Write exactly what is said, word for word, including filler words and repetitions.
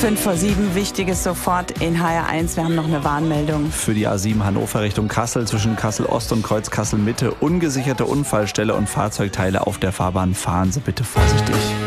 fünf vor sieben, Wichtiges sofort in H R eins. Wir haben noch eine Warnmeldung. Für die A sieben Hannover Richtung Kassel zwischen Kassel Ost und Kreuz Kassel Mitte ungesicherte Unfallstelle und Fahrzeugteile auf der Fahrbahn. Fahren Sie bitte vorsichtig.